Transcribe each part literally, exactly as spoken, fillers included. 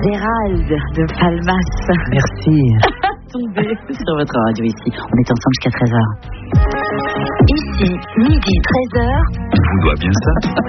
Gérald de Palmas. Merci. Tombé sur votre radio ici. On est ensemble jusqu'à treize heures. Ici, midi, treize heures. Je vous dois bien ça.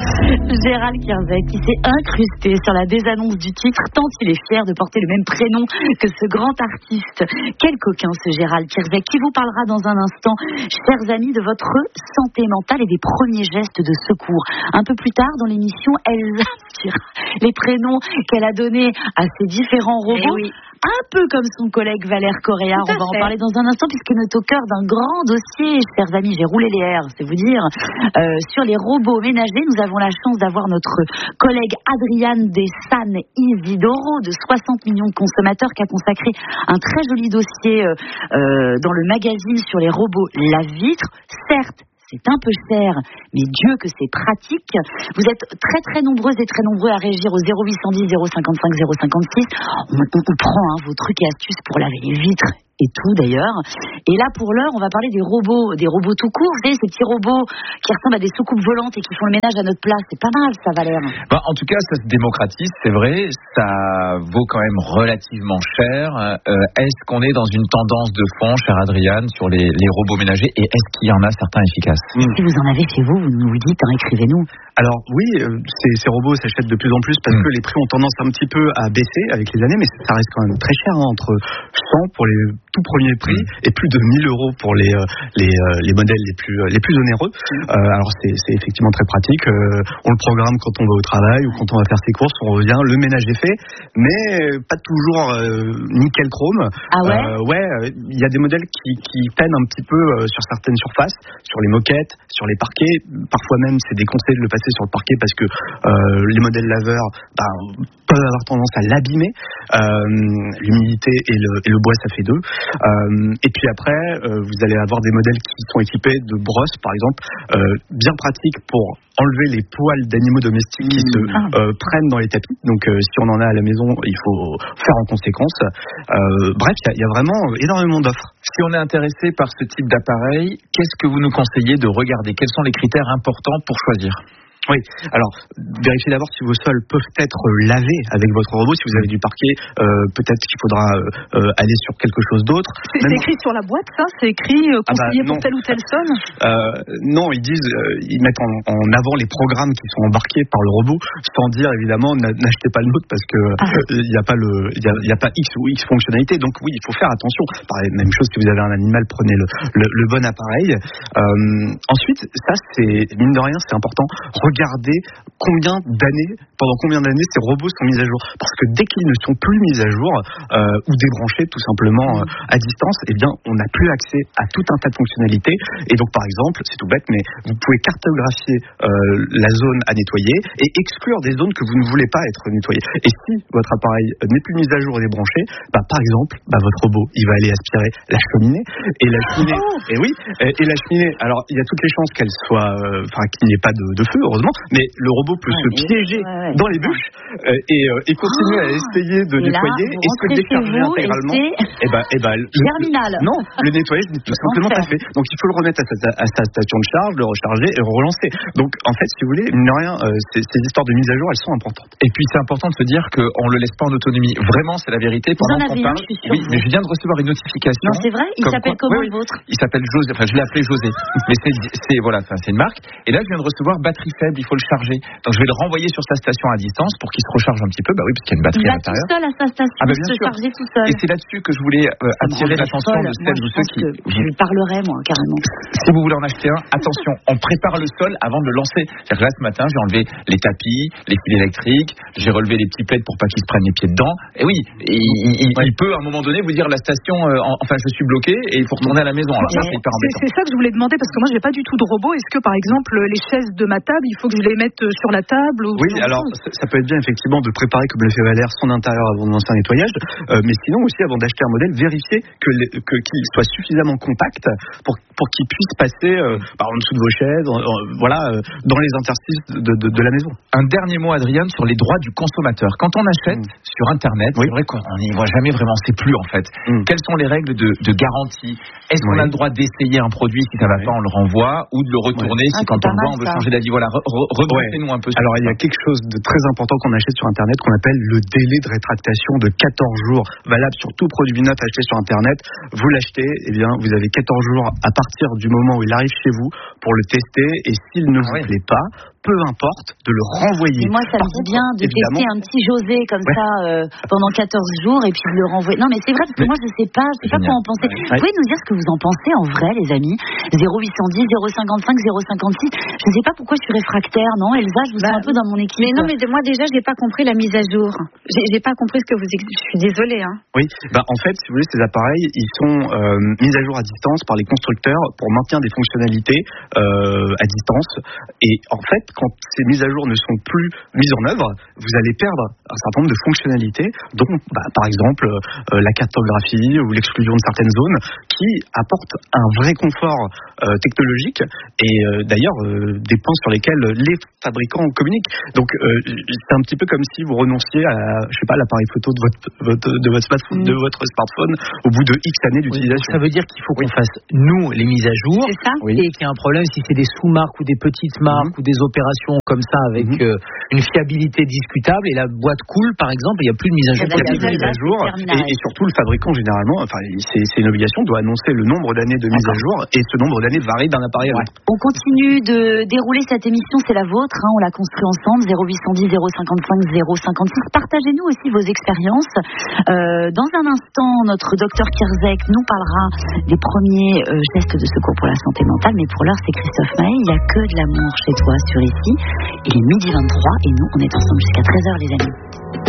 Gérald Kierzek qui s'est incrusté sur la désannonce du titre tant il est fier de porter le même prénom que ce grand artiste. Quel coquin ce Gérald Kierzek qui vous parlera dans un instant, chers amis, de votre santé mentale et des premiers gestes de secours. Un peu plus tard dans l'émission, Elsa dira les prénoms qu'elle a donnés à ces différents robots. Eh oui. Un peu comme son collègue Valère Correa, on va en parler dans un instant puisque nous est au cœur d'un grand dossier, chers amis, j'ai roulé les airs, c'est vous dire. Euh, sur les robots ménagers, nous avons la chance d'avoir notre collègue Adriane de San Isidoro de soixante millions de consommateurs qui a consacré un très joli dossier euh, euh, dans le magazine sur les robots La Vitre. Certes, c'est un peu cher, mais Dieu que c'est pratique. Vous êtes très très nombreuses et très nombreux à réagir au zéro huit cent dix zéro cinquante-cinq zéro cinquante-six. On, on, on prend hein, vos trucs et astuces pour laver les vitres et tout d'ailleurs. Et là pour l'heure, on va parler des robots, des robots tout court. Vous savez, ces petits robots qui ressemblent à des soucoupes volantes et qui font le ménage à notre place. C'est pas mal ça, Valère. Bah, en tout cas, ça se démocratise, c'est vrai. Ça vaut quand même relativement cher. Euh, est-ce qu'on est dans une tendance de fond, chère Adriane, sur les, les robots ménagers, et est-ce qu'il y en a certains efficaces? mmh. Si vous en avez chez vous, vous nous dites, hein, écrivez-nous. Alors oui, euh, ces, ces robots s'achètent de plus en plus parce mmh. que les prix ont tendance un petit peu à baisser avec les années, mais ça reste quand même très cher, hein, entre cent pour les tout premiers prix mmh. et plus de mille euros pour les, euh, les, euh, les modèles les plus, euh, les plus onéreux. Mmh. Euh, alors c'est, c'est effectivement très pratique, euh, on le programme quand on va au travail ou quand on va faire ses courses, on revient, le ménage est fait, mais pas toujours euh, nickel chrome. Ah ouais euh, Ouais, il y a des modèles qui, qui peinent un petit peu euh, sur certaines surfaces, sur les moquettes, sur les parquets, parfois même c'est déconseillé de le passer sur le parquet parce que euh, les modèles laveurs bah, peuvent avoir tendance à l'abîmer. Euh, l'humidité et le, et le bois, ça fait deux. Euh, et puis après, euh, vous allez avoir des modèles qui sont équipés de brosses, par exemple, euh, bien pratiques pour enlever les poils d'animaux domestiques qui se euh, prennent dans les tapis. Donc euh, si on en a à la maison, il faut faire en conséquence. Euh, bref, il y, y a vraiment énormément d'offres. Si on est intéressé par ce type d'appareil, qu'est-ce que vous nous conseillez de regarder? Quels sont les critères importants pour choisir? Oui, alors vérifiez d'abord si vos sols peuvent être lavés avec votre robot. Si vous avez du parquet, euh, peut-être qu'il faudra euh, aller sur quelque chose d'autre. C'est, Même... c'est écrit sur la boîte, ça? C'est écrit euh, conseillé ah bah, pour tel ou tel sol? euh, Non, ils disent, euh, ils mettent en, en avant les programmes qui sont embarqués par le robot, sans dire évidemment n'achetez pas le nôtre parce que il n'y ah. euh, a pas le, il y, y a pas X ou X fonctionnalités. Donc oui, il faut faire attention. Pareil, même chose si vous avez un animal, prenez le, le, le bon appareil. Euh, ensuite, ça c'est mine de rien, c'est important. Regardez combien d'années, pendant combien d'années ces robots sont mis à jour. Parce que dès qu'ils ne sont plus mis à jour euh, ou débranchés tout simplement euh, à distance, eh bien on n'a plus accès à tout un tas de fonctionnalités. Et donc par exemple, c'est tout bête, mais vous pouvez cartographier euh, la zone à nettoyer et exclure des zones que vous ne voulez pas être nettoyées. Et si votre appareil n'est plus mis à jour et débranché, bah, par exemple, bah, votre robot, il va aller aspirer la cheminée. Et la cheminée, oh et oui, et, et la cheminée, alors il y a toutes les chances qu'elle soit, enfin euh, qu'il n'y ait pas de, de feu, heureusement, mais le robot peut ouais, se piéger ouais, ouais, dans les bûches euh, et, euh, et continuer oh, à essayer de et nettoyer là, et se décharger intégralement. Et ben, et ben, le, Germinal. Le, non, le nettoyage n'est tout simplement pas fait. Donc il faut le remettre à sa, à sa station de charge, le recharger et le relancer. Donc en fait, si vous voulez, mine de rien, euh, ces, ces histoires de mise à jour, elles sont importantes. Et puis c'est important de se dire qu'on le laisse pas en autonomie. Vraiment, c'est la vérité. Pendant qu'on parle, oui, mais je viens de recevoir une notification. Non, c'est vrai. Il s'appelle quoi, comment oui, le vôtre? Il s'appelle José. Enfin, je l'ai appelé José. Mais c'est, c'est voilà, c'est une marque. Et là, je viens de recevoir batterie faible. Il faut le charger. Donc je vais le renvoyer sur sa station à distance pour qu'il se recharge un petit peu. Bah oui, parce qu'il y a une batterie il à l'intérieur. Il va tout seul à sa station, ah bah se charger tout seul. Et c'est là-dessus que je voulais euh, attirer l'attention folle. de celles ou ceux qui. Je lui parlerai moi carrément. Si vous voulez en acheter un, attention, on prépare le sol avant de le lancer. C'est-à-dire que là ce matin, j'ai enlevé les tapis, les fils électriques, j'ai relevé les petits plaids pour pas qu'ils se prennent les pieds dedans. Et oui, il, il, ouais. il peut à un moment donné vous dire la station, euh, enfin je suis bloqué et il faut retourner à la maison. Alors, ça, c'est, hyper embêtant. c'est, c'est ça que je voulais demander parce que moi j'ai pas du tout de robot. Est-ce que par exemple les chaises de ma table, il faut que je les mette sur la table ou Oui, alors ça, ça peut être bien effectivement de préparer, comme le fait Valère, son intérieur avant de lancer un nettoyage, euh, mais sinon aussi avant d'acheter un modèle, vérifier que, les, que qu'il soit suffisamment compact pour pour qu'il puisse passer euh, par en dessous de vos chaises, en, en, voilà, euh, dans les interstices de, de, de la maison. Un dernier mot, Adriane, sur les droits du consommateur. Quand on achète mmh. sur Internet, oui. c'est vrai qu'on n'y voit jamais vraiment, on ne sait plus en fait. Mmh. Quelles sont les règles de, de garantie? Est-ce oui. qu'on a le droit d'essayer un produit, si ça ne va oui. pas, on le renvoie, ou de le retourner oui. si ah, quand on le voit, on veut ça. changer d'avis? Voilà, Rebriefez-nous un peu. Alors, il y a quelque chose de très important qu'on achète sur Internet qu'on appelle le délai de rétractation de quatorze jours, valable sur tout produit neuf acheté sur Internet. Vous l'achetez, eh bien, vous avez quatorze jours à partir du moment où il arrive chez vous pour le tester, et s'il ne ah vous oui. plaît pas, peu importe, de le renvoyer. Mais moi, ça Par me dit bien de tester un petit José comme ouais. ça euh, pendant quatorze jours et puis de le renvoyer. Non, mais c'est vrai, parce que mais... moi, je sais pas, je sais pas quoi en penser. Ouais. Vous pouvez nous dire ce que vous en pensez en vrai, les amis? zéro huit cent dix, zéro cinquante-cinq, zéro cinquante-six. Je sais pas pourquoi je suis réfractaire, non? Elsa, je vous bah, sens un peu dans mon équipe. Mais non, mais de, moi, déjà, j'ai pas compris la mise à jour. J'ai, j'ai pas compris ce que vous... Je suis désolée, hein. Oui, bah, en fait, si vous voulez, ces appareils, ils sont euh, mis à jour à distance par les constructeurs pour maintenir des fonctionnalités euh, à distance. Et en fait, quand ces mises à jour ne sont plus mises en œuvre, vous allez perdre un certain nombre de fonctionnalités, dont bah, par exemple euh, la cartographie ou l'exclusion de certaines zones, qui apportent un vrai confort euh, technologique et euh, d'ailleurs euh, des points sur lesquels les fabricants communiquent. Donc euh, c'est un petit peu comme si vous renonciez à, je sais pas, l'appareil photo de votre, votre de votre smartphone, mmh. de votre smartphone au bout de X années d'utilisation. Oui, ça veut dire qu'il faut qu'on oui. fasse nous les mises à jour, oui. et qu'il y a un problème si c'est des sous-marques ou des petites marques mmh. ou des opérations comme ça avec mmh. euh, une fiabilité discutable, et la boîte cool par exemple, il n'y a plus de mise à jour. Il n'y a plus de mise à jour, et, et surtout le fabricant généralement, enfin c'est, c'est une obligation, doit annoncer le nombre d'années de mise à jour, et ce nombre d'années varie d'un appareil à l'autre. On continue de dérouler cette émission, c'est la vôtre, hein, on l'a construit ensemble. Zéro huit cent dix, zéro cinquante-cinq, zéro cinquante-six. Partagez-nous aussi vos expériences. Euh, dans un instant, notre docteur Kierzek nous parlera des premiers euh, gestes de secours pour la santé mentale, mais pour l'heure c'est Christophe Maé. Il n'y a que de l'amour chez toi sur ici. Il est midi vingt-trois et nous on est ensemble jusqu'à treize heures, les amis.